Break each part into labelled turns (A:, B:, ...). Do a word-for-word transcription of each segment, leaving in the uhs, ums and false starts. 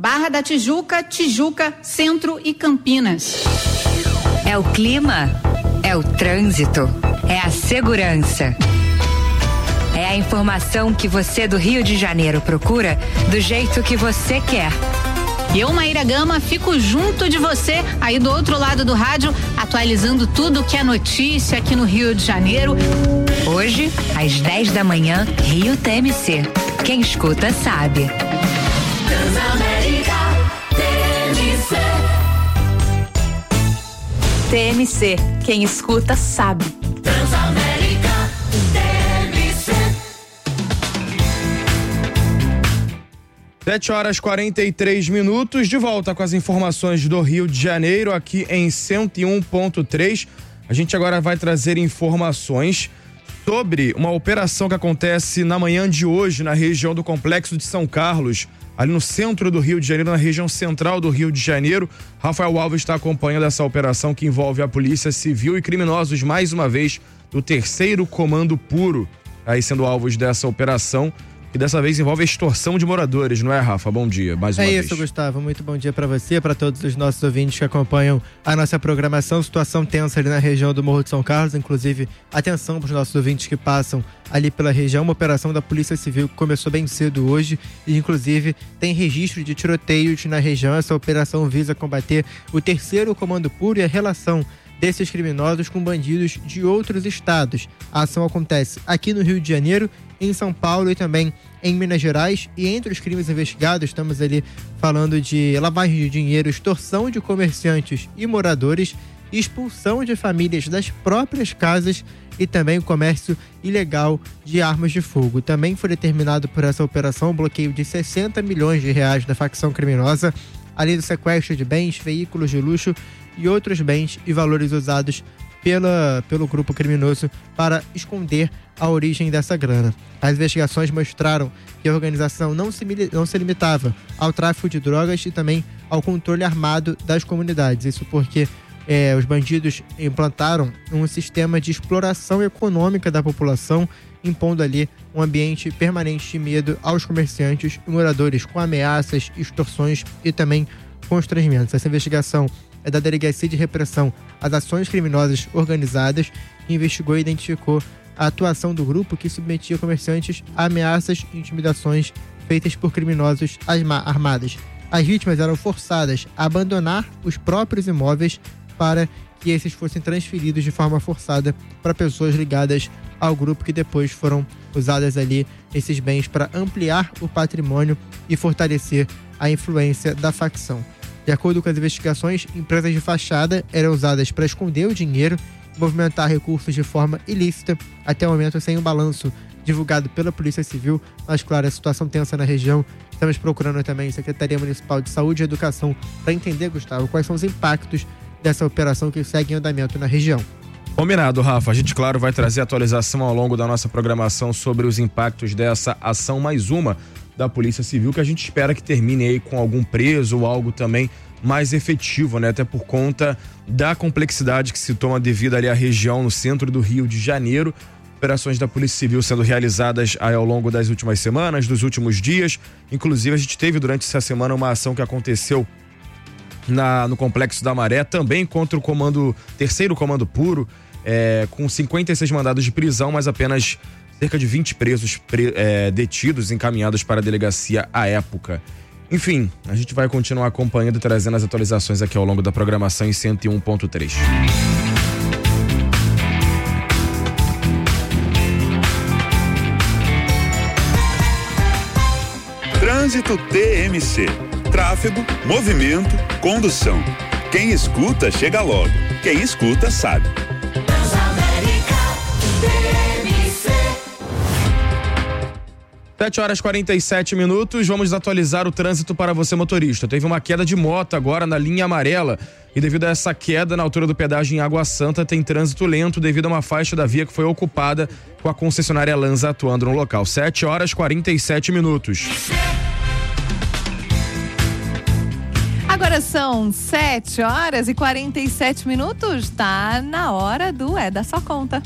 A: Barra da Tijuca, Tijuca, Centro e Campinas.
B: É o clima, é o trânsito, é a segurança. É a informação que você do Rio de Janeiro procura do jeito que você quer.
A: Eu, Maíra Gama, fico junto de você aí do outro lado do rádio, atualizando tudo que é notícia aqui no Rio de Janeiro.
B: Hoje, às dez da manhã, Rio T M C. Quem escuta sabe.
C: Transamérica T M C.
B: T M C. Quem escuta sabe.
C: Transamérica T M C.
D: sete horas e quarenta e três minutos, de volta com as informações do Rio de Janeiro, aqui em cento e um ponto três. A gente agora vai trazer informações sobre uma operação que acontece na manhã de hoje na região do Complexo de São Carlos, ali no centro do Rio de Janeiro, na região central do Rio de Janeiro. Rafael Alves está acompanhando essa operação que envolve a Polícia Civil e criminosos, mais uma vez, do terceiro Comando Puro, aí sendo alvos dessa operação, que dessa vez envolve a extorsão de moradores, não é, Rafa? Bom dia, mais uma
E: é
D: vez.
E: É isso, Gustavo. Muito bom dia para você, para todos os nossos ouvintes que acompanham a nossa programação. Situação tensa ali na região do Morro de São Carlos, inclusive atenção para os nossos ouvintes que passam ali pela região. Uma operação da Polícia Civil que começou bem cedo hoje e inclusive tem registro de tiroteios na região. Essa operação visa combater o terceiro Comando Puro e a relação desses criminosos com bandidos de outros estados. A ação acontece aqui no Rio de Janeiro, em São Paulo e também em Minas Gerais. E entre os crimes investigados, estamos ali falando de lavagem de dinheiro, extorsão de comerciantes e moradores, expulsão de famílias das próprias casas e também o comércio ilegal de armas de fogo. Também foi determinado por essa operação o bloqueio de sessenta milhões de reais da facção criminosa, além do sequestro de bens, veículos de luxo e outros bens e valores usados pela, pelo grupo criminoso para esconder a origem dessa grana. As investigações mostraram que a organização não se, não se limitava ao tráfico de drogas e também ao controle armado das comunidades. Isso porque é, os bandidos implantaram um sistema de exploração econômica da população, impondo ali um ambiente permanente de medo aos comerciantes e moradores, com ameaças, extorsões e também constrangimentos. Essa investigação é da Delegacia de Repressão às Ações Criminosas Organizadas, que investigou e identificou a atuação do grupo que submetia comerciantes a ameaças e intimidações feitas por criminosos armados. As vítimas eram forçadas a abandonar os próprios imóveis para que esses fossem transferidos de forma forçada para pessoas ligadas ao grupo, que depois foram usadas ali esses bens para ampliar o patrimônio e fortalecer a influência da facção. De acordo com as investigações, empresas de fachada eram usadas para esconder o dinheiro e movimentar recursos de forma ilícita, até o momento sem um balanço divulgado pela Polícia Civil. Mas, claro, a situação tensa na região. Estamos procurando também a Secretaria Municipal de Saúde e Educação para entender, Gustavo, quais são os impactos dessa operação que segue em andamento na região.
D: Combinado, Rafa. A gente, claro, vai trazer atualização ao longo da nossa programação sobre os impactos dessa ação, mais uma da Polícia Civil, que a gente espera que termine aí com algum preso ou algo também mais efetivo, né? Até por conta da complexidade que se toma devido ali à região no centro do Rio de Janeiro. Operações da Polícia Civil sendo realizadas aí ao longo das últimas semanas, dos últimos dias. Inclusive, a gente teve durante essa semana uma ação que aconteceu na, no Complexo da Maré, também contra o comando, terceiro Comando Puro, é, com cinquenta e seis mandados de prisão, mas apenas cerca de vinte presos pre, é, detidos, encaminhados para a delegacia à época. Enfim, a gente vai continuar acompanhando e trazendo as atualizações aqui ao longo da programação em cento e um ponto três.
F: Trânsito T M C. Tráfego, movimento, condução. Quem escuta, chega logo. Quem escuta, sabe.
D: sete horas e quarenta e sete minutos, vamos atualizar o trânsito para você, motorista. Teve uma queda de moto agora na linha amarela e devido a essa queda na altura do pedágio em Água Santa tem trânsito lento devido a uma faixa da via que foi ocupada com a concessionária Lanza atuando no local. sete horas e quarenta e sete minutos.
G: Agora são sete horas e quarenta e sete minutos, tá na hora do É da Sua Conta.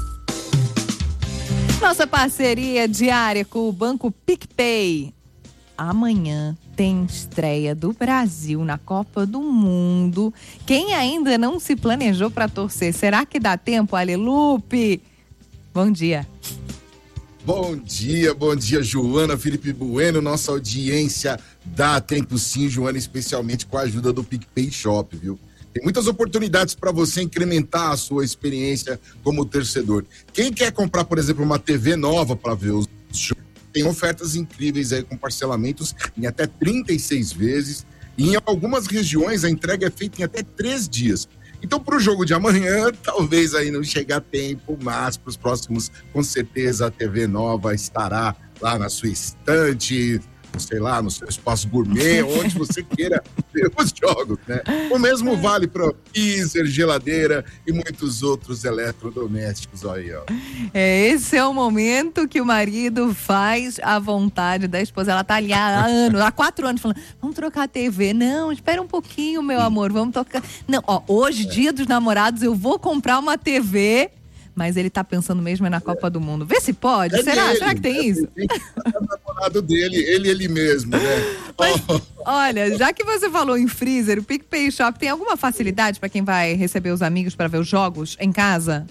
G: Nossa parceria diária com o Banco PicPay amanhã tem estreia do Brasil na Copa do Mundo. Quem ainda não se planejou para torcer, será que dá tempo, Ale Lupe? Bom dia.
H: Bom dia, bom dia, Joana, Felipe Bueno, nossa audiência. Dá tempo sim, Joana, especialmente com a ajuda do PicPay Shop, viu? Tem muitas oportunidades para você incrementar a sua experiência como torcedor. Quem quer comprar, por exemplo, uma T V nova para ver os shows, tem ofertas incríveis aí com parcelamentos em até trinta e seis vezes. E em algumas regiões a entrega é feita em até três dias. Então, para o jogo de amanhã, talvez aí não chegue a tempo, mas para os próximos, com certeza, a T V nova estará lá na sua estante, sei lá, no seu espaço gourmet, onde você queira ver os jogos, né? O mesmo vale para freezer, geladeira e muitos outros eletrodomésticos aí, ó.
G: É, esse é o momento que o marido faz a vontade da esposa. Ela tá ali há anos, há quatro anos falando, vamos trocar a T V. Não, espera um pouquinho, meu amor, vamos tocar. Não, ó, hoje, é. dia dos namorados, eu vou comprar uma T V. Mas ele tá pensando mesmo é na Copa é. do Mundo. Vê se pode. É Será? Dele. Será que tem é isso?
H: É o namorado dele, ele ele mesmo, né?
G: Mas, oh. Olha, já que você falou em freezer, o PicPay Shop tem alguma facilidade para quem vai receber os amigos para ver os jogos em casa?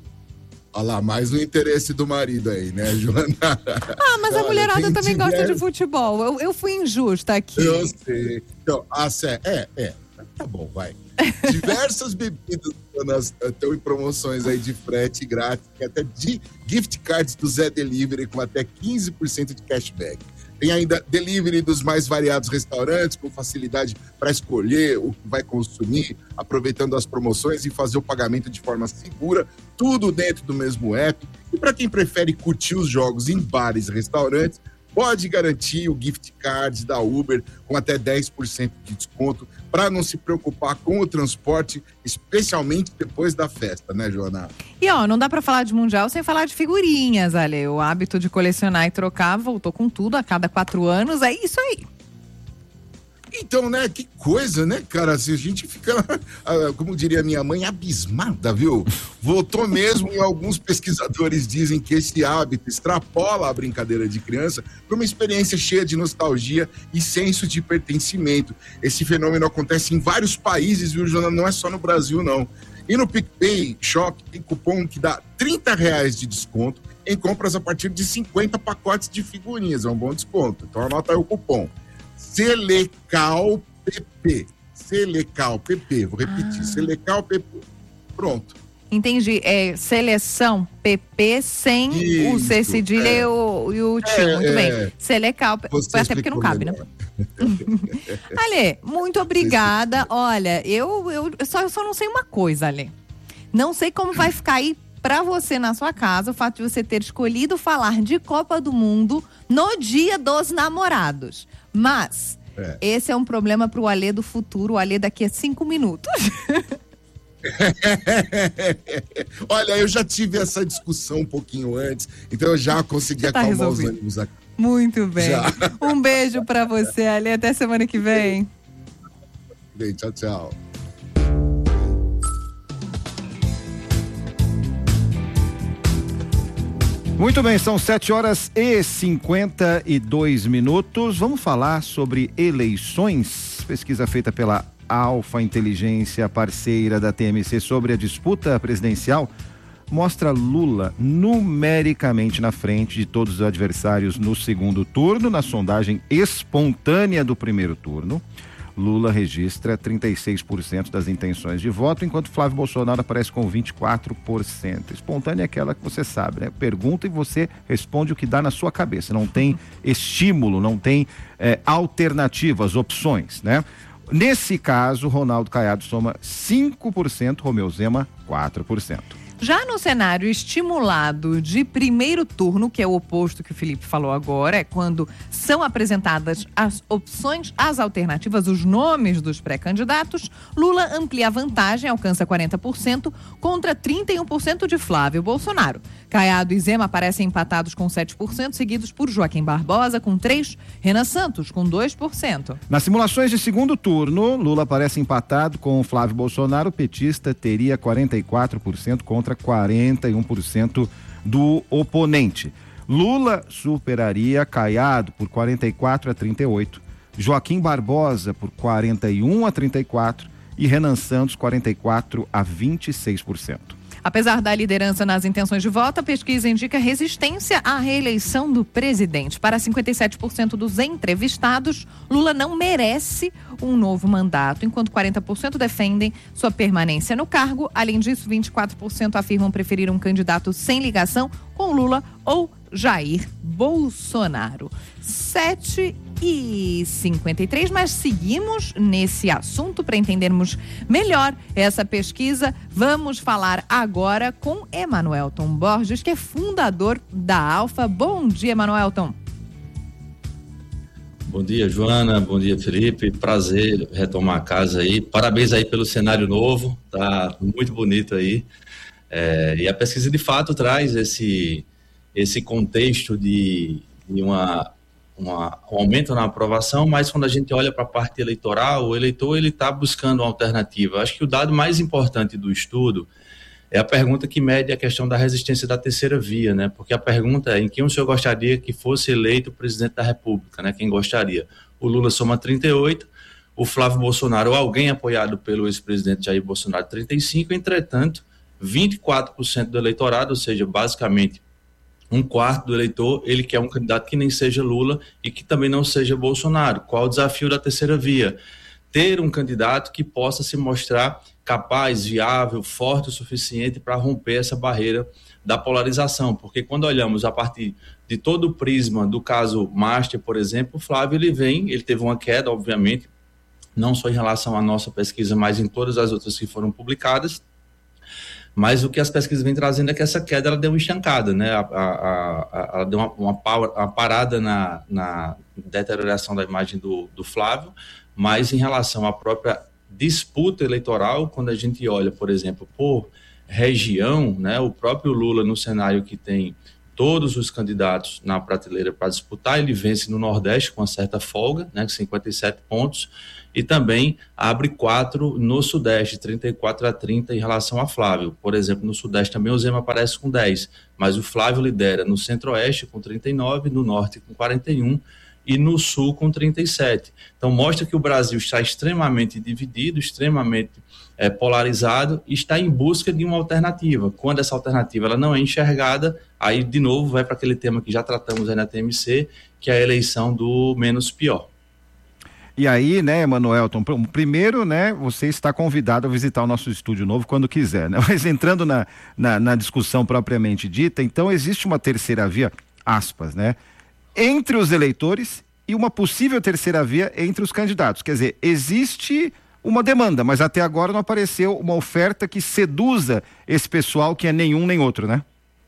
H: Olha lá, mais o interesse do marido aí, né, Joana?
G: Ah, mas Olha, a mulherada também tiver... gosta de futebol. Eu, eu fui injusta aqui.
H: Eu sei. Então, ah, é, é. Tá bom, vai. Diversas bebidas estão em promoções aí de frete grátis, até de gift cards do Zé Delivery com até quinze por cento de cashback. Tem ainda delivery dos mais variados restaurantes, com facilidade para escolher o que vai consumir, aproveitando as promoções e fazer o pagamento de forma segura, tudo dentro do mesmo app. E para quem prefere curtir os jogos em bares e restaurantes, pode garantir o gift card da Uber com até dez por cento de desconto para não se preocupar com o transporte, especialmente depois da festa, né, Joana?
G: E ó, não dá para falar de Mundial sem falar de figurinhas, Ale. O hábito de colecionar e trocar voltou com tudo a cada quatro anos, é isso aí.
H: Então, né, que coisa, né, cara, se a gente fica, como diria minha mãe, abismada, viu? Voltou mesmo e alguns pesquisadores dizem que esse hábito extrapola a brincadeira de criança para uma experiência cheia de nostalgia e senso de pertencimento. Esse fenômeno acontece em vários países, viu, Joana? Não é só no Brasil, não. E no PicPay Shop tem cupom que dá trinta reais de desconto em compras a partir de cinquenta pacotes de figurinhas, é um bom desconto. Então anota aí o cupom. Selecal P P. Selecal P P. Vou repetir. Ah. Selecal P P. Pronto.
G: Entendi. É seleção P P sem Isso, o C cedilha é. e o, e o tio. É, muito é. bem. Selecal. Você até porque não cabe, melhor. né? Ale, muito obrigada. Olha, eu, eu, só, eu só não sei uma coisa, Ale. Não sei como vai ficar aí pra você na sua casa o fato de você ter escolhido falar de Copa do Mundo no Dia dos Namorados. Mas é. esse é um problema pro Alê do futuro, o Alê daqui a cinco minutos.
H: Olha, eu já tive essa discussão um pouquinho antes, então eu já consegui já tá acalmar resolvido. Os ânimos aqui.
G: Muito bem. Já. Um beijo pra você, Alê. Até semana que vem.
H: Bem, tchau, tchau.
I: Muito bem, são sete horas e cinquenta e dois minutos. Vamos falar sobre eleições. Pesquisa feita pela Alfa Inteligência, parceira da T M C, sobre a disputa presidencial, mostra Lula numericamente na frente de todos os adversários no segundo turno. Na sondagem espontânea do primeiro turno, Lula registra trinta e seis por cento das intenções de voto, enquanto Flávio Bolsonaro aparece com vinte e quatro por cento. Espontânea é aquela que você sabe, né? Pergunta e você responde o que dá na sua cabeça. Não tem estímulo, não tem é, alternativas, opções, né? Nesse caso, Ronaldo Caiado soma cinco por cento, Romeu Zema quatro por cento.
G: Já no cenário estimulado de primeiro turno, que é o oposto que o Felipe falou agora, é quando são apresentadas as opções, as alternativas, os nomes dos pré-candidatos, Lula amplia a vantagem, alcança quarenta por cento contra trinta e um por cento de Flávio Bolsonaro. Caiado e Zema aparecem empatados com sete por cento, seguidos por Joaquim Barbosa com três por cento, Renan Santos com dois por cento.
I: Nas simulações de segundo turno, Lula aparece empatado com Flávio Bolsonaro. O petista teria quarenta e quatro por cento contra quarenta e um por cento do oponente. Lula superaria Caiado por quarenta e quatro a trinta e oito, Joaquim Barbosa por quarenta e um a trinta e quatro e Renan Santos quarenta e quatro a vinte e seis por cento.
G: Apesar da liderança nas intenções de voto, a pesquisa indica resistência à reeleição do presidente. Para cinquenta e sete por cento dos entrevistados, Lula não merece um novo mandato, enquanto quarenta por cento defendem sua permanência no cargo. Além disso, vinte e quatro por cento afirmam preferir um candidato sem ligação com Lula ou Jair Bolsonaro. sete e cinquenta e três, mas seguimos nesse assunto para entendermos melhor essa pesquisa. Vamos falar agora com Emanuelton Borges, que é fundador da Alfa. Bom dia, Emanuelton.
J: Bom dia, Joana. Bom dia, Felipe. Prazer retomar a casa aí. Parabéns aí pelo cenário novo. Tá muito bonito aí. É, e a pesquisa de fato traz esse, esse contexto de, de uma Uma, um aumento na aprovação, mas quando a gente olha para a parte eleitoral, o eleitor ele está buscando uma alternativa. Acho que o dado mais importante do estudo é a pergunta que mede a questão da resistência da terceira via, né? Porque a pergunta é em quem o senhor gostaria que fosse eleito presidente da República, né? Quem gostaria? O Lula soma trinta e oito, o Flávio Bolsonaro ou alguém apoiado pelo ex-presidente Jair Bolsonaro trinta e cinco, entretanto, vinte e quatro por cento do eleitorado, ou seja, basicamente um quarto do eleitor, ele quer um candidato que nem seja Lula e que também não seja Bolsonaro. Qual o desafio da terceira via? Ter um candidato que possa se mostrar capaz, viável, forte o suficiente para romper essa barreira da polarização, porque quando olhamos a partir de todo o prisma do caso Master, por exemplo, o Flávio ele vem, ele teve uma queda, obviamente, não só em relação à nossa pesquisa, mas em todas as outras que foram publicadas. Mas o que as pesquisas vêm trazendo é que essa queda ela deu uma estancada, né? A, a, a, ela deu uma, uma, uma parada na, na deterioração da imagem do, do Flávio, mas em relação à própria disputa eleitoral, quando a gente olha, por exemplo, por região, né? O próprio Lula, no cenário que tem todos os candidatos na prateleira para disputar, ele vence no Nordeste com uma certa folga, né? cinquenta e sete pontos, e também abre quatro no Sudeste, trinta e quatro a trinta em relação a Flávio. Por exemplo, no Sudeste também o Zema aparece com dez, mas o Flávio lidera no Centro-Oeste com trinta e nove, no Norte com quarenta e um e no Sul com trinta e sete. Então mostra que o Brasil está extremamente dividido, extremamente é, polarizado e está em busca de uma alternativa. Quando essa alternativa ela não é enxergada, aí de novo vai para aquele tema que já tratamos aí na T M C, que é a eleição do menos pior.
I: E aí, né, Emanuelton, primeiro, né, você está convidado a visitar o nosso estúdio novo quando quiser, né? Mas entrando na, na, na discussão propriamente dita, então existe uma terceira via, aspas, né, entre os eleitores e uma possível terceira via entre os candidatos. Quer dizer, existe uma demanda, mas até agora não apareceu uma oferta que seduza esse pessoal que é nenhum nem outro, né?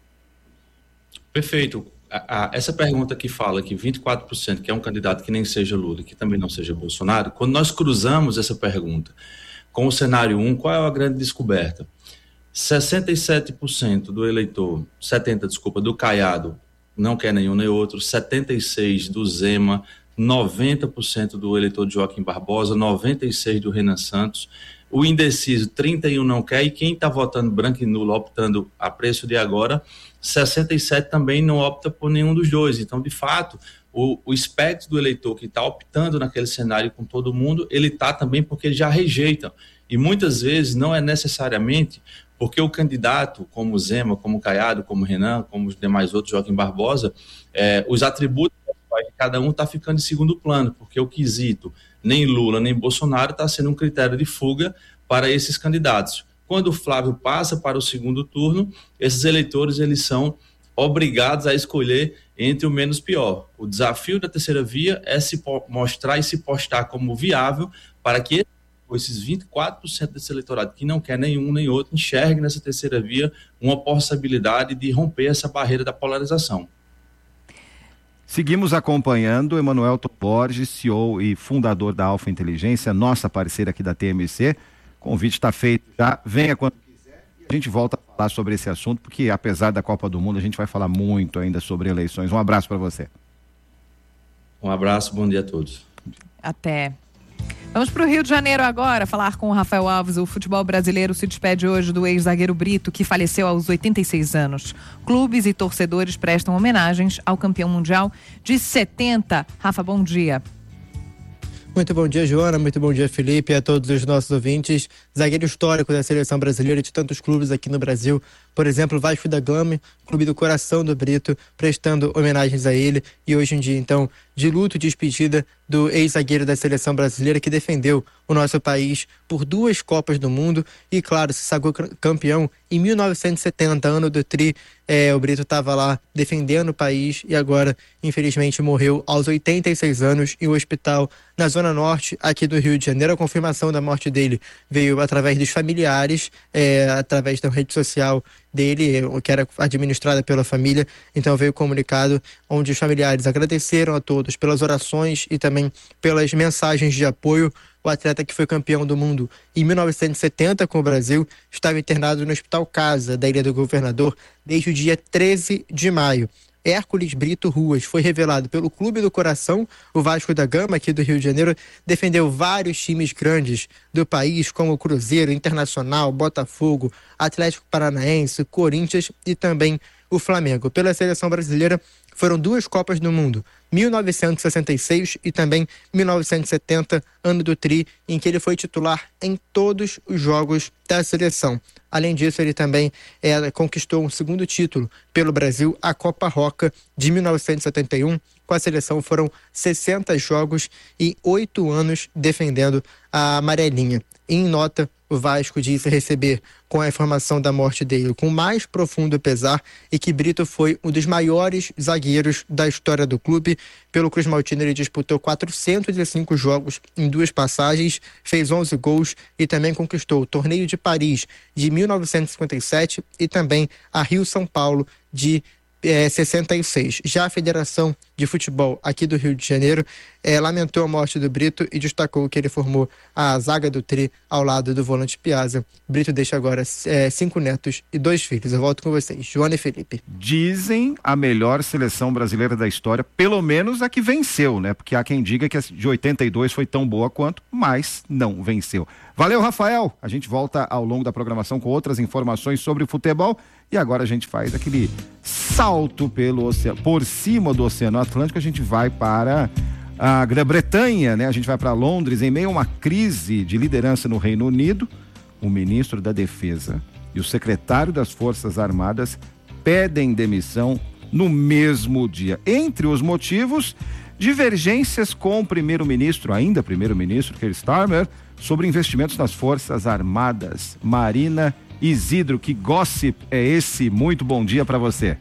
J: Perfeito. A, a, essa pergunta que fala que vinte e quatro por cento que é um candidato que nem seja Lula e que também não seja Bolsonaro, quando nós cruzamos essa pergunta com o cenário um, qual é a grande descoberta? sessenta e sete por cento do eleitor, setenta, desculpa, do Caiado não quer nenhum nem outro, setenta e seis por cento do Zema, noventa por cento do eleitor de Joaquim Barbosa, noventa e seis por cento do Renan Santos, o indeciso trinta e um não quer, e quem está votando branco e nulo, optando a preço de agora, sessenta e sete também não opta por nenhum dos dois. Então, de fato, o, o espectro do eleitor que está optando naquele cenário com todo mundo, ele está também porque ele já rejeita. E muitas vezes não é necessariamente porque o candidato, como o Zema, como o Caiado, como o Renan, como os demais outros, Joaquim Barbosa, é, os atributos de cada um está ficando em segundo plano, porque o quesito nem Lula nem Bolsonaro está sendo um critério de fuga para esses candidatos. Quando o Flávio passa para o segundo turno, esses eleitores eles são obrigados a escolher entre o menos pior. O desafio da terceira via é se mostrar e se postar como viável para que esses vinte e quatro por cento desse eleitorado que não quer nenhum nem outro enxergue nessa terceira via uma possibilidade de romper essa barreira da polarização.
I: Seguimos acompanhando Emanuelton Borges, C E O e fundador da Alfa Inteligência, nossa parceira aqui da T M C. O convite está feito já, venha quando quiser. A gente volta a falar sobre esse assunto, porque apesar da Copa do Mundo, a gente vai falar muito ainda sobre eleições. Um abraço para você.
J: Um abraço, bom dia a todos.
G: Até. Vamos para o Rio de Janeiro agora, falar com o Rafael Alves. O futebol brasileiro se despede hoje do ex-zagueiro Brito, que faleceu aos oitenta e seis anos. Clubes e torcedores prestam homenagens ao campeão mundial de setenta. Rafa, bom dia.
E: Muito bom dia, Joana. Muito bom dia, Felipe, e a todos os nossos ouvintes. Zagueiro histórico da seleção brasileira e de tantos clubes aqui no Brasil. Por exemplo, Vasco da Gama, clube do coração do Brito, prestando homenagens a ele. E hoje em dia, então, de luto e despedida do ex-zagueiro da seleção brasileira que defendeu o nosso país por duas Copas do Mundo e, claro, se sagrou campeão em mil novecentos e setenta, ano do Tri. É, o Brito estava lá defendendo o país e agora, infelizmente, morreu aos oitenta e seis anos em um hospital na Zona Norte, aqui do Rio de Janeiro. A confirmação da morte dele veio através dos familiares, é, através da rede social dele, que era administrada pela família. Então veio o comunicado onde os familiares agradeceram a todos pelas orações e também pelas mensagens de apoio. O atleta que foi campeão do mundo em mil novecentos e setenta com o Brasil estava internado no Hospital Casa da Ilha do Governador desde o dia treze de maio. Hércules Brito Ruas foi revelado pelo Clube do Coração, o Vasco da Gama, aqui do Rio de Janeiro, defendeu vários times grandes do país, como o Cruzeiro, Internacional, Botafogo, Atlético Paranaense, Corinthians e também o Flamengo. Pela seleção brasileira, foram duas Copas do Mundo, mil novecentos e sessenta e seis e também mil novecentos e setenta, ano do Tri, em que ele foi titular em todos os jogos da seleção. Além disso, ele também é, conquistou um segundo título pelo Brasil, a Copa Roca de mil novecentos e setenta e um. Com a seleção foram sessenta jogos e oito anos defendendo a amarelinha. Em nota, o Vasco disse receber, com a informação da morte dele, com mais profundo pesar, e que Brito foi um dos maiores zagueiros da história do clube. Pelo Cruz Maltino, ele disputou quatrocentos e cinco jogos em duas passagens, fez onze gols e também conquistou o Torneio de Paris de mil novecentos e cinquenta e sete e também a Rio-São Paulo de É, sessenta e seis. Já a Federação de Futebol aqui do Rio de Janeiro é, lamentou a morte do Brito e destacou que ele formou a zaga do Tri ao lado do volante Piazza. Brito deixa agora é, cinco netos e dois filhos. Eu volto com vocês, Joana e Felipe.
I: Dizem a melhor seleção brasileira da história, pelo menos a que venceu, né? Porque há quem diga que a de oitenta e dois foi tão boa quanto, mas não venceu. Valeu, Rafael. A gente volta ao longo da programação com outras informações sobre o futebol. E agora a gente faz aquele salto pelo oceano, por cima do Oceano Atlântico. A gente vai para a Grã-Bretanha, né? A gente vai para Londres em meio a uma crise de liderança no Reino Unido. O ministro da Defesa e o secretário das Forças Armadas pedem demissão no mesmo dia. Entre os motivos, divergências com o primeiro-ministro, ainda primeiro-ministro, Keir Starmer, sobre investimentos nas Forças Armadas. Marina Isidro, que gossip é esse? Muito bom dia para você.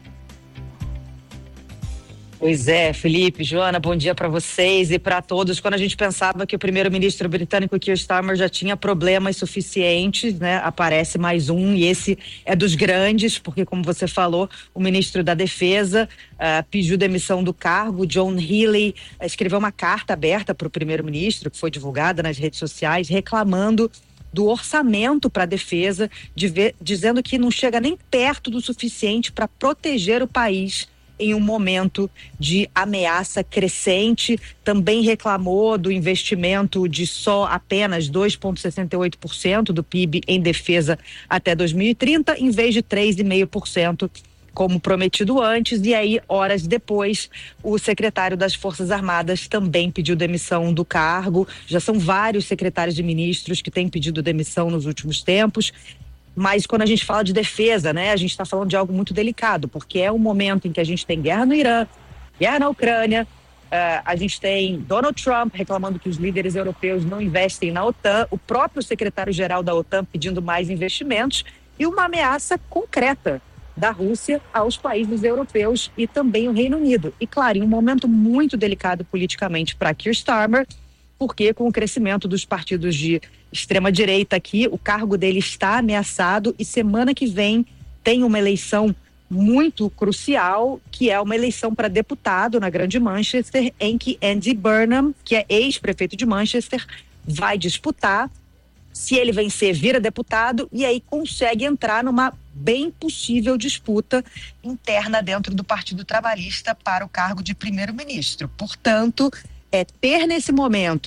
K: Pois é, Felipe, Joana, bom dia para vocês e para todos. Quando a gente pensava que o primeiro-ministro britânico Keir Starmer já tinha problemas suficientes, né? Aparece mais um, e esse é dos grandes, porque, como você falou, o ministro da Defesa uh, pediu demissão do cargo. John Healey uh, escreveu uma carta aberta para o primeiro-ministro, que foi divulgada nas redes sociais, reclamando do orçamento para a defesa, de ver, dizendo que não chega nem perto do suficiente para proteger o país em um momento de ameaça crescente. Também reclamou do investimento de só apenas dois vírgula sessenta e oito por cento do P I B em defesa até dois mil e trinta, em vez de três vírgula cinco por cento como prometido antes. E aí, horas depois, o secretário das Forças Armadas também pediu demissão do cargo. Já são vários secretários de ministros que têm pedido demissão nos últimos tempos. Mas quando a gente fala de defesa, né, a gente está falando de algo muito delicado, porque é um momento em que a gente tem guerra no Irã, guerra na Ucrânia, uh, a gente tem Donald Trump reclamando que os líderes europeus não investem na OTAN, o próprio secretário-geral da OTAN pedindo mais investimentos e uma ameaça concreta da Rússia aos países europeus e também o Reino Unido. E, claro, em um momento muito delicado politicamente para Keir Starmer, porque com o crescimento dos partidos de extrema-direita aqui, o cargo dele está ameaçado e semana que vem tem uma eleição muito crucial, que é uma eleição para deputado na Grande Manchester, em que Andy Burnham, que é ex-prefeito de Manchester, vai disputar. Se ele vencer, vira deputado e aí consegue entrar numa bem possível disputa interna dentro do Partido Trabalhista para o cargo de primeiro-ministro. Portanto, é ter nesse momento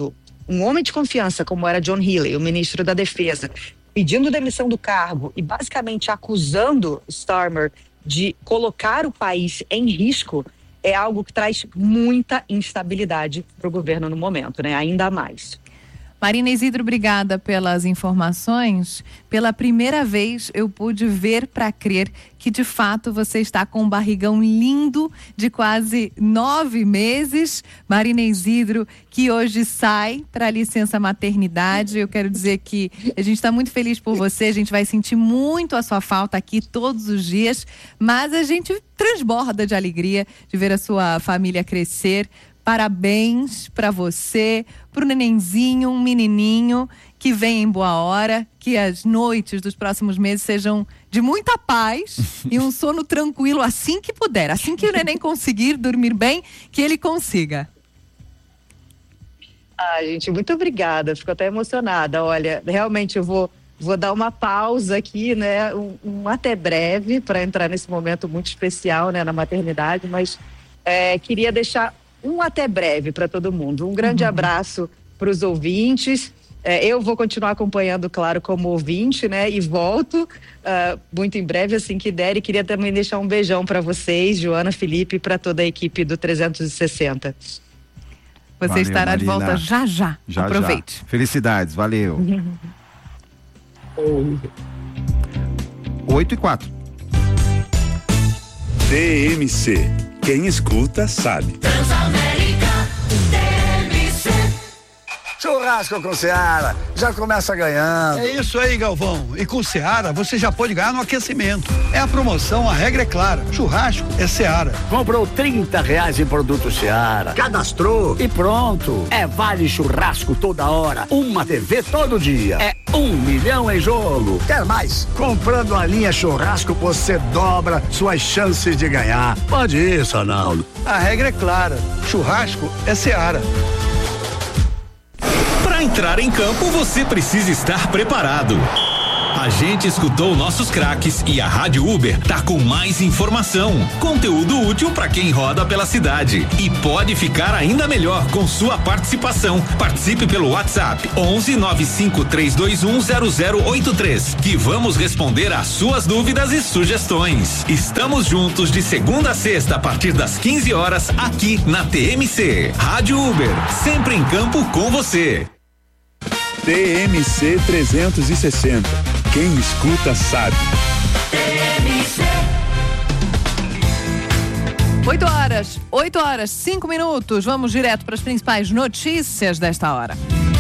K: um homem de confiança como era John Healey, o ministro da Defesa, pedindo demissão do cargo e basicamente acusando Starmer de colocar o país em risco, é algo que traz muita instabilidade para o governo no momento, né? Ainda mais.
G: Marina Isidro, obrigada pelas informações. Pela primeira vez eu pude ver para crer que de fato você está com um barrigão lindo de quase nove meses. Marina Isidro, que hoje sai para licença maternidade. Eu quero dizer que a gente está muito feliz por você, a gente vai sentir muito a sua falta aqui todos os dias, mas a gente transborda de alegria de ver a sua família crescer. Parabéns para você, pro nenenzinho, um menininho que vem em boa hora, que as noites dos próximos meses sejam de muita paz e um sono tranquilo assim que puder, assim que o neném conseguir dormir bem, que ele consiga.
K: Ah, gente, muito obrigada, fico até emocionada. Olha, realmente eu vou, vou dar uma pausa aqui, né, um, um até breve para entrar nesse momento muito especial, né, na maternidade, mas é, queria deixar um até breve para todo mundo. Um grande uhum. abraço para os ouvintes. É, eu vou continuar acompanhando, claro, como ouvinte, né? E volto uh, muito em breve, assim que der. E queria também deixar um beijão para vocês, Joana, Felipe, para toda a equipe do trezentos e sessenta.
G: Você
I: valeu,
G: estará
I: Marina.
G: de volta já, já.
I: já
G: Aproveite.
I: Já. Felicidades, valeu. oito e quatro.
F: T M C. Quem escuta sabe.
C: Transamérica T M C.
L: Churrasco com Seara, já começa ganhando.
M: É isso aí, Galvão. E com Seara você já pode ganhar no aquecimento. É a promoção, a regra é clara. Churrasco é Seara.
L: Comprou trinta reais em produto Seara, cadastrou e pronto. É vale churrasco toda hora, uma T V todo dia. É um milhão em jogo. Quer mais? Comprando a linha churrasco você dobra suas chances de ganhar. Pode ir, Sonaldo.
M: A regra é clara. Churrasco é Seara.
N: Para entrar em campo, você precisa estar preparado. A gente escutou nossos craques e a Rádio Uber tá com mais informação, conteúdo útil para quem roda pela cidade e pode ficar ainda melhor com sua participação. Participe pelo WhatsApp onze nove cinco três dois um zero zero oito três, que vamos responder às suas dúvidas e sugestões. Estamos juntos de segunda a sexta a partir das quinze horas aqui na T M C. Rádio Uber, sempre em campo com você.
F: T M C trezentos e sessenta. Quem escuta sabe.
C: T M C.
G: oito horas, oito horas, cinco minutos. Vamos direto para as principais notícias desta hora.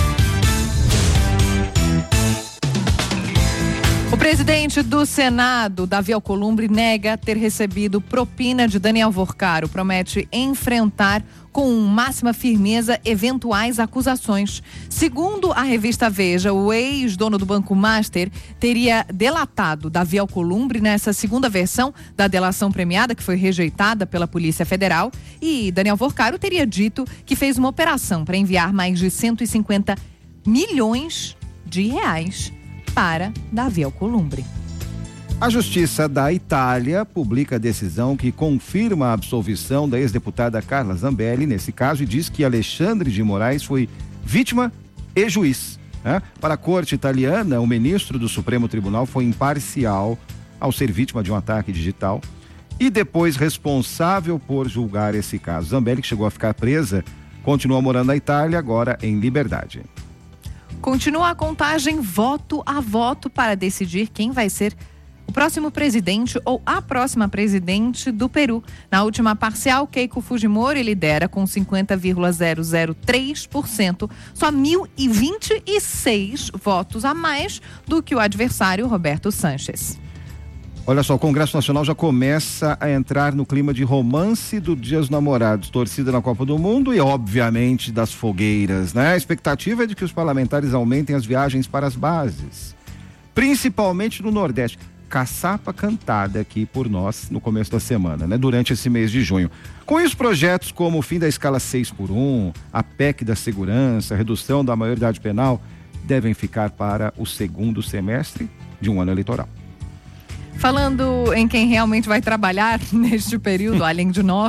G: O presidente do Senado, Davi Alcolumbre, nega ter recebido propina de Daniel Vorcaro. Promete enfrentar com máxima firmeza eventuais acusações. Segundo a revista Veja, o ex-dono do Banco Master teria delatado Davi Alcolumbre nessa segunda versão da delação premiada, que foi rejeitada pela Polícia Federal, e Daniel Vorcaro teria dito que fez uma operação para enviar mais de cento e cinquenta milhões de reais para Davi Alcolumbre.
I: A Justiça da Itália publica a decisão que confirma a absolvição da ex-deputada Carla Zambelli, nesse caso, e diz que Alexandre de Moraes foi vítima e juiz. Né? Para a corte italiana, o ministro do Supremo Tribunal foi imparcial ao ser vítima de um ataque digital e depois responsável por julgar esse caso. Zambelli, que chegou a ficar presa, continua morando na Itália, agora em liberdade.
G: Continua a contagem voto a voto para decidir quem vai ser o próximo presidente ou a próxima presidente do Peru. Na última parcial, Keiko Fujimori lidera com cinquenta vírgula zero zero três por cento, só mil e vinte e seis votos a mais do que o adversário Roberto Sanches.
I: Olha só, o Congresso Nacional já começa a entrar no clima de romance do Dia dos Namorados, torcida na Copa do Mundo e, obviamente, das fogueiras, né? A expectativa é de que os parlamentares aumentem as viagens para as bases, principalmente no Nordeste. Caçapa cantada aqui por nós no começo da semana, né? Durante esse mês de junho. Com isso, projetos como o fim da escala seis por um, a P E C da segurança, a redução da maioridade penal, devem ficar para o segundo semestre de um ano eleitoral.
G: Falando em quem realmente vai trabalhar neste período, além de nós,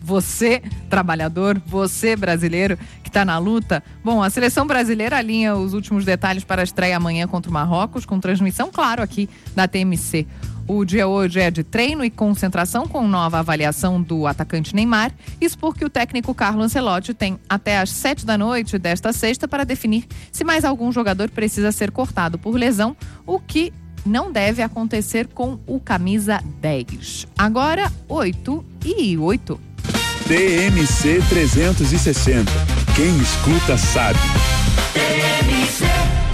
G: Você, trabalhador, você, brasileiro, que está na luta. Bom, a seleção brasileira alinha os últimos detalhes para a estreia amanhã contra o Marrocos, com transmissão, claro, aqui da T M C. O dia hoje é de treino e concentração com nova avaliação do atacante Neymar. Isso porque o técnico Carlo Ancelotti tem até às sete da noite desta sexta para definir se mais algum jogador precisa ser cortado por lesão, o que não deve acontecer com o camisa dez. Agora, oito e oito.
F: T M C trezentos e sessenta. Quem escuta sabe.
C: T M C.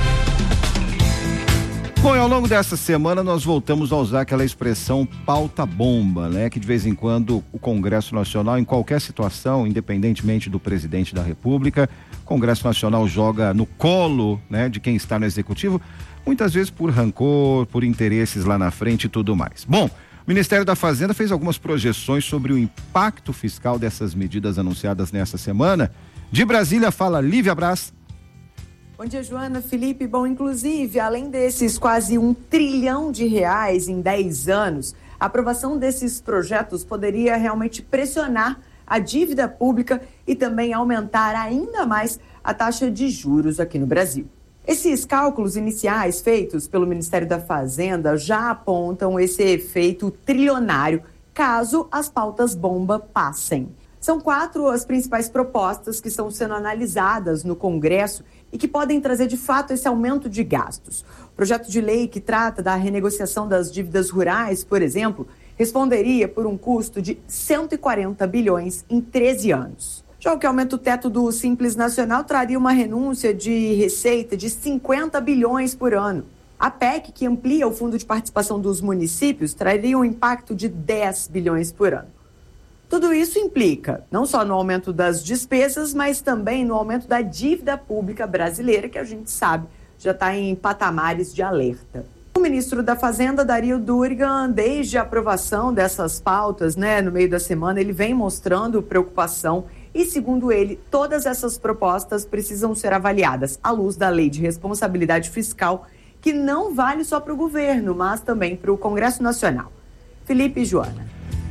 I: Bom, e ao longo dessa semana nós voltamos a usar aquela expressão pauta bomba, né? Que de vez em quando o Congresso Nacional, em qualquer situação, independentemente do presidente da República, o Congresso Nacional joga no colo, né, de quem está no Executivo, muitas vezes por rancor, por interesses lá na frente e tudo mais. Bom, o Ministério da Fazenda fez algumas projeções sobre o impacto fiscal dessas medidas anunciadas nessa semana. De Brasília fala Lívia Braz.
O: Bom dia, Joana, Felipe. Bom, inclusive, além desses quase um trilhão de reais em dez anos, a aprovação desses projetos poderia realmente pressionar a dívida pública e também aumentar ainda mais a taxa de juros aqui no Brasil. Esses cálculos iniciais feitos pelo Ministério da Fazenda já apontam esse efeito trilionário caso as pautas bomba passem. São quatro as principais propostas que estão sendo analisadas no Congresso e que podem trazer de fato esse aumento de gastos. O projeto de lei que trata da renegociação das dívidas rurais, por exemplo, responderia por um custo de cento e quarenta bilhões em treze anos. Já o que aumenta o teto do Simples Nacional traria uma renúncia de receita de cinquenta bilhões por ano. A P E C, que amplia o fundo de participação dos municípios, traria um impacto de dez bilhões por ano. Tudo isso implica não só no aumento das despesas, mas também no aumento da dívida pública brasileira, que a gente sabe já está em patamares de alerta. O ministro da Fazenda, Dario Durigan, desde a aprovação dessas pautas, né, no meio da semana, ele vem mostrando preocupação e, segundo ele, todas essas propostas precisam ser avaliadas à luz da Lei de Responsabilidade Fiscal, que não vale só para o governo, mas também para o Congresso Nacional. Felipe e Joana.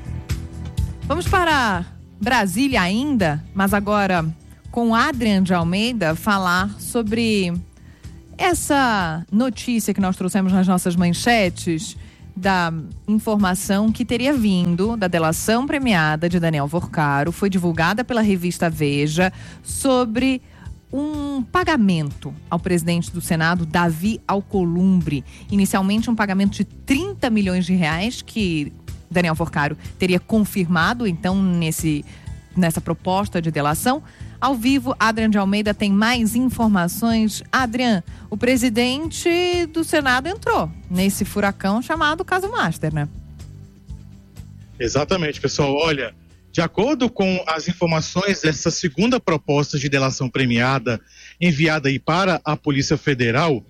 G: Vamos para Brasília ainda, mas agora com Adrian de Almeida, falar sobre essa notícia que nós trouxemos nas nossas manchetes da informação que teria vindo da delação premiada de Daniel Vorcaro, foi divulgada pela revista Veja, sobre um pagamento ao presidente do Senado, Davi Alcolumbre. Inicialmente um pagamento de trinta milhões de reais que Daniel Vorcaro teria confirmado, então, nesse, nessa proposta de delação. Ao vivo, Adrian de Almeida tem mais informações. Adrian, o presidente do Senado entrou nesse furacão chamado Caso Master, né?
P: Exatamente, pessoal. Olha, de acordo com as informações dessa segunda proposta de delação premiada enviada aí para a Polícia Federal,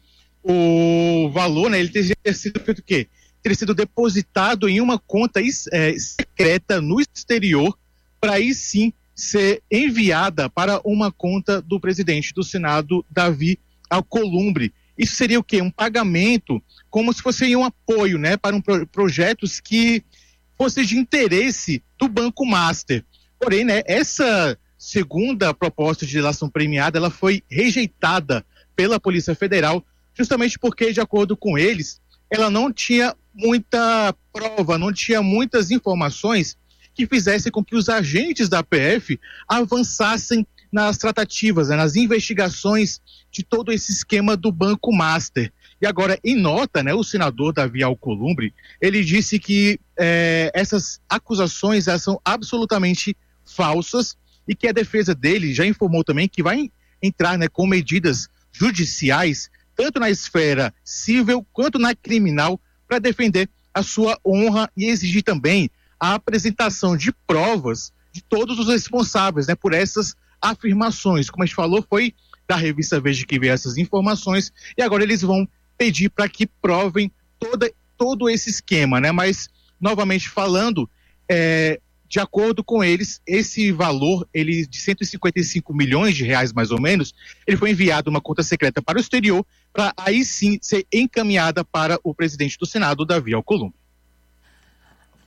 P: o valor, né, ele teria sido feito o quê? Ter sido depositado em uma conta é, secreta no exterior, para aí sim ser enviada para uma conta do presidente do Senado, Davi Alcolumbre. Isso seria o quê? Um pagamento, como se fosse um apoio, né, para um pro, projetos que fossem de interesse do Banco Master. Porém, né, essa segunda proposta de delação premiada, ela foi rejeitada pela Polícia Federal, justamente porque, de acordo com eles, ela não tinha muita prova, não tinha muitas informações que fizessem com que os agentes da P F avançassem nas tratativas, né, nas investigações de todo esse esquema do Banco Master. E agora, em nota, né, o senador Davi Alcolumbre, ele disse que é, essas acusações elas são absolutamente falsas e que a defesa dele já informou também que vai entrar, né, com medidas judiciais, tanto na esfera civil quanto na criminal, para defender a sua honra e exigir também a apresentação de provas de todos os responsáveis, né, por essas afirmações. Como a gente falou, foi da revista Veja que veio essas informações e agora eles vão pedir para que provem toda, todo esse esquema, né? Mas, novamente falando, é, de acordo com eles, esse valor, ele de cento e cinquenta e cinco milhões de reais, mais ou menos, ele foi enviado uma conta secreta para o exterior, para aí sim ser encaminhada para o presidente do Senado, Davi Alcolumbre.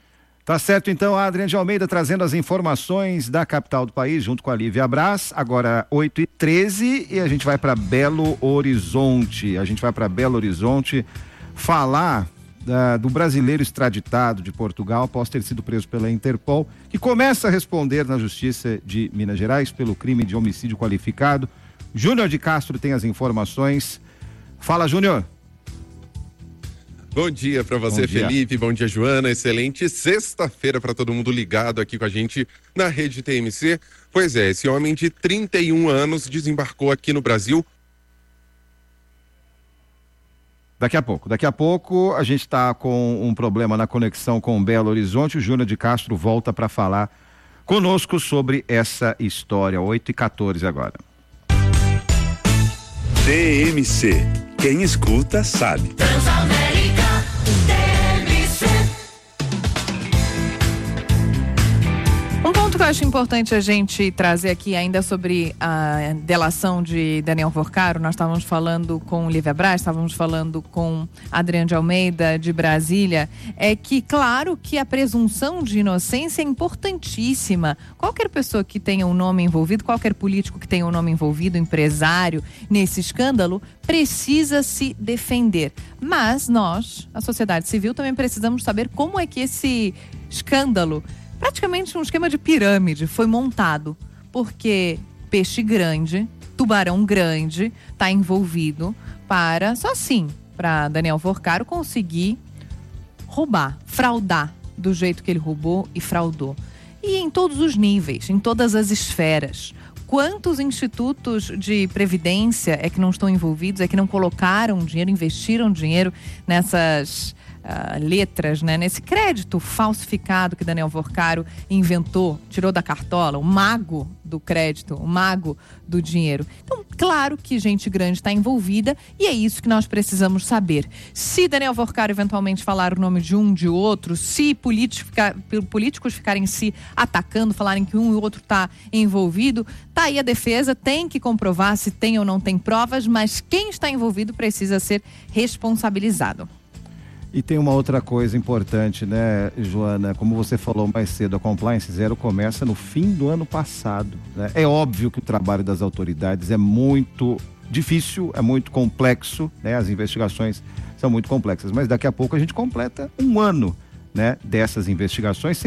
I: Tá certo, então, a Adriane de Almeida trazendo as informações da capital do país, junto com a Lívia Brás. Agora, oito e treze, e a gente vai para Belo Horizonte. A gente vai para Belo Horizonte falar uh, do brasileiro extraditado de Portugal após ter sido preso pela Interpol, que começa a responder na Justiça de Minas Gerais pelo crime de homicídio qualificado. Júnior de Castro tem as informações. Fala, Júnior.
Q: Bom dia para você, Felipe. Bom dia, Joana. Excelente sexta-feira para todo mundo ligado aqui com a gente na Rede T M C. Pois é, esse homem de trinta e um anos desembarcou aqui no Brasil.
I: Daqui a pouco, daqui a pouco a gente está com um problema na conexão com Belo Horizonte. O Júnior de Castro volta para falar conosco sobre essa história. oito e quatorze agora.
F: T M C. Quem escuta sabe.
C: Transamérica T M C.
G: Um ponto que eu acho importante a gente trazer aqui ainda sobre a delação de Daniel Porcaro. Nós estávamos falando com Lívia Brás, estávamos falando com Adriane de Almeida de Brasília, é que claro que a presunção de inocência é importantíssima. Qualquer pessoa que tenha um nome envolvido, qualquer político que tenha um nome envolvido, empresário nesse escândalo, precisa se defender. Mas nós, a sociedade civil, também precisamos saber como é que esse escândalo, praticamente um esquema de pirâmide, foi montado. Porque peixe grande, tubarão grande, está envolvido para, só assim, para Daniel Porcaro conseguir roubar, fraudar do jeito que ele roubou e fraudou. E em todos os níveis, em todas as esferas. Quantos institutos de previdência é que não estão envolvidos, é que não colocaram dinheiro, investiram dinheiro nessas uh, letras, né? Nesse crédito falsificado que Daniel Porcaro inventou, tirou da cartola, o mago do crédito, o mago do dinheiro. Então, claro que gente grande está envolvida e é isso que nós precisamos saber. Se Daniel Porcaro eventualmente falar o nome de um, de outro, se ficar, políticos ficarem se atacando, falarem que um e o outro está envolvido, tá aí a defesa, tem que comprovar se tem ou não tem provas, mas quem está envolvido precisa ser responsabilizado.
I: E tem uma outra coisa importante, né, Joana? Como você falou mais cedo, a Compliance Zero começa no fim do ano passado, né? É óbvio que o trabalho das autoridades é muito difícil, é muito complexo, né? As investigações são muito complexas, mas daqui a pouco a gente completa um ano, né, dessas investigações.